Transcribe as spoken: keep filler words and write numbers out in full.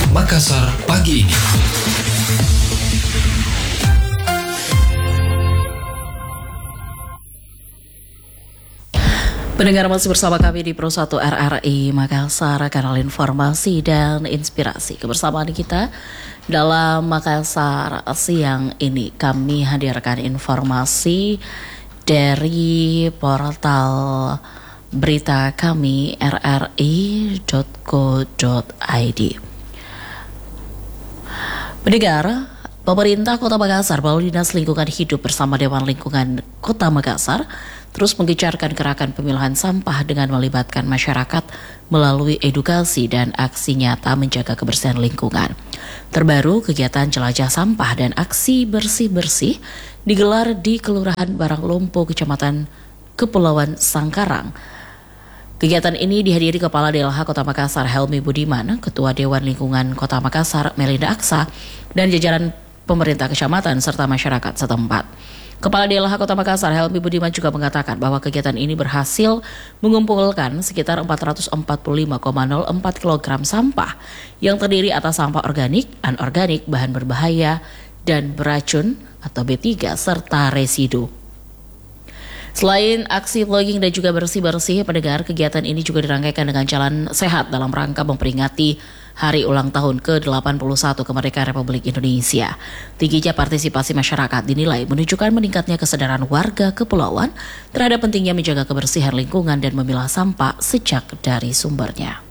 Makassar pagi ini. Pendengar masih bersama kami di Pro satu R R I Makassar, kanal informasi dan inspirasi. Kebersamaan kita dalam Makassar siang ini, kami hadirkan informasi dari portal berita kami r r i dot co dot i d. Pendengar, pemerintah Kota Makassar melalui Dinas Lingkungan Hidup bersama Dewan Lingkungan Kota Makassar terus menggencarkan gerakan pemilahan sampah dengan melibatkan masyarakat melalui edukasi dan aksi nyata menjaga kebersihan lingkungan. Terbaru, kegiatan jelajah sampah dan aksi bersih-bersih digelar di Kelurahan Baranglompo, Kecamatan Kepulauan Sangkarang. Kegiatan ini dihadiri Kepala D L H Kota Makassar Helmi Budiman, Ketua Dewan Lingkungan Kota Makassar Melinda Aksa, dan jajaran pemerintah kecamatan serta masyarakat setempat. Kepala D L H Kota Makassar Helmi Budiman juga mengatakan bahwa kegiatan ini berhasil mengumpulkan sekitar empat ratus empat puluh lima koma nol empat kilogram sampah yang terdiri atas sampah organik, anorganik, bahan berbahaya, dan beracun atau B tiga serta residu. Selain aksi vlogging dan juga bersih-bersih, pendengar, kegiatan ini juga dirangkaikan dengan jalan sehat dalam rangka memperingati Hari Ulang Tahun ke delapan puluh satu Kemerdekaan Republik Indonesia. Tingginya partisipasi masyarakat dinilai menunjukkan meningkatnya kesadaran warga kepulauan terhadap pentingnya menjaga kebersihan lingkungan dan memilah sampah sejak dari sumbernya.